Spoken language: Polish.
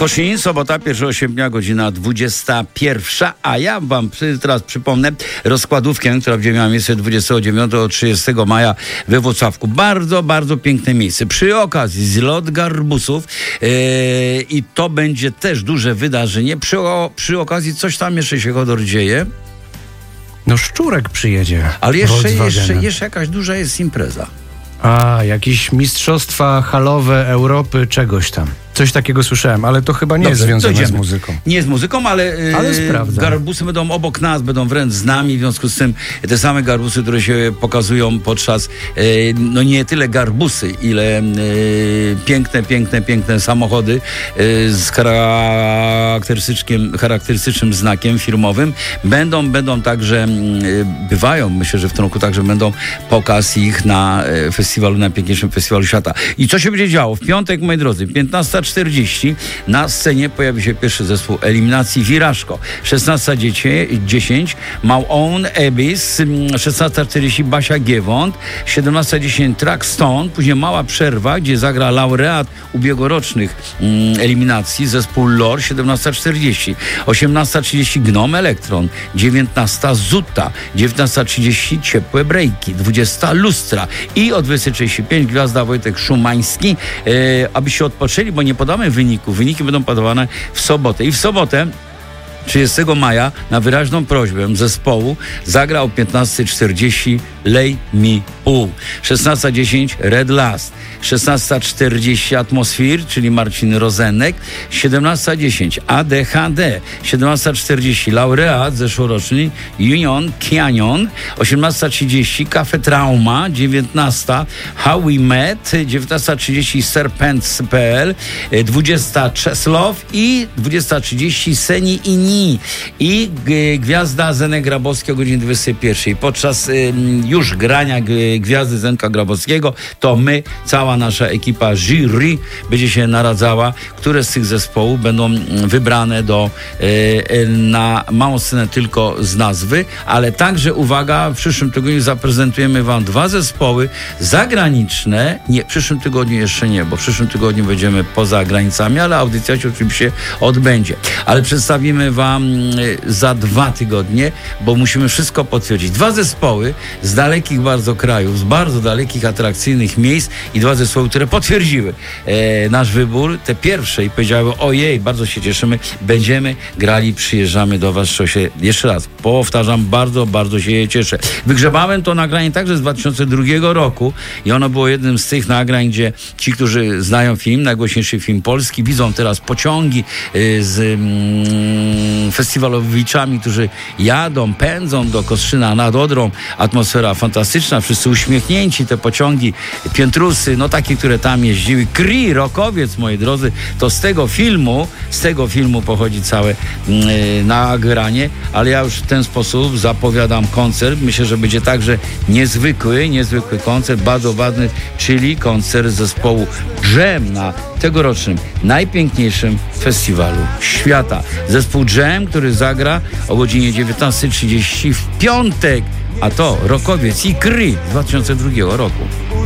Koszalin, sobota, 1 sierpnia, godzina 21. A ja wam teraz przypomnę rozkładówkę, która będzie miała miejsce 29-30 maja we Włocławku. Bardzo, bardzo piękne miejsce. Przy okazji zlot garbusów i to będzie też duże wydarzenie. Przy okazji coś tam jeszcze się, Chodor, dzieje. No Szczurek przyjedzie. Ale jeszcze jakaś duża jest impreza. Jakieś mistrzostwa halowe Europy, czegoś tam. Coś takiego słyszałem, ale to chyba nie jest związane z muzyką. Nie z muzyką, ale garbusy będą obok nas, będą wręcz z nami, w związku z tym te same garbusy, które się pokazują podczas, no nie tyle garbusy, ile piękne samochody z charakterystycznym znakiem firmowym. Będą także, bywają, myślę, że w tym roku także będą pokaz ich na festiwalu, najpiękniejszym festiwalu świata. I co się będzie działo? W piątek, moi drodzy, 15:40 na scenie pojawi się pierwszy zespół eliminacji Virażko. 16:10 My Own Abyss, 16:40 Basia Giewont, 17:10 Track Stone, później mała przerwa, gdzie zagra laureat ubiegłorocznych eliminacji, zespół Lore, 17:40, 18:30 Gnom Elektron, 19:00 Zuta, 19:30 Ciepłe Brejki, 20:00 Lustra i o 20:35 Gwiazda Wojtek Szumański, abyście odpoczęli, bo nie podamy wyników. Wyniki będą podawane w sobotę. I w sobotę 30 maja na wyraźną prośbę zespołu zagra o 15:40 Lay Me Pool, 16:10 Red Last, 16:40 Atmosphere, czyli Marcin Rozenek, 17:10 ADHD, 17:40 laureat zeszłoroczny Union Canyon, 18:30 Cafe Trauma, 19:00 How We Met, 19:30 Serpents.pl, 20:00 Czesław i 20:30 Seni i Gwiazda Zenek Grabowski o godzinie 21. Podczas już grania Gwiazdy Zenka Grabowskiego to my, cała nasza ekipa jury będzie się naradzała, które z tych zespołów będą wybrane na małą scenę tylko z nazwy, ale także, uwaga, w przyszłym tygodniu zaprezentujemy wam 2 zespoły zagraniczne. Nie, w przyszłym tygodniu jeszcze nie, bo w przyszłym tygodniu będziemy poza granicami, ale audycja się oczywiście odbędzie. Ale przedstawimy wam za 2 tygodnie, bo musimy wszystko potwierdzić. 2 zespoły z dalekich bardzo krajów, z bardzo dalekich, atrakcyjnych miejsc i 2 zespoły, które potwierdziły nasz wybór. Te pierwsze i powiedziały: ojej, bardzo się cieszymy, będziemy grali, przyjeżdżamy do was. Jeszcze raz powtarzam, bardzo, bardzo się cieszę. Wygrzebałem to nagranie także z 2002 roku i ono było jednym z tych nagrań, gdzie ci, którzy znają film, najgłośniejszy film polski, widzą teraz pociągi z festiwalowiczami, którzy jadą, pędzą do Kostrzyna nad Odrą. Atmosfera fantastyczna, wszyscy uśmiechnięci, te pociągi, piętrusy, no takie, które tam jeździły. Kri, Rokowiec, moi drodzy, to z tego filmu pochodzi całe nagranie, ale ja już w ten sposób zapowiadam koncert. Myślę, że będzie także niezwykły koncert, bardzo ważny, czyli koncert zespołu Dżem na tegorocznym najpiękniejszym festiwalu świata. Zespół Dżem, który zagra o godzinie 19:30 w piątek, a to Rokowiec i Kry z 2002 roku.